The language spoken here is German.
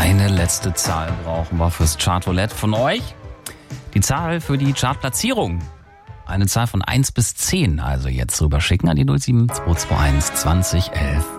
Eine letzte Zahl brauchen wir fürs Chartroulette von euch. Die Zahl für die Chartplatzierung. Eine Zahl von 1 bis 10 also jetzt rüberschicken an die 07221 20 11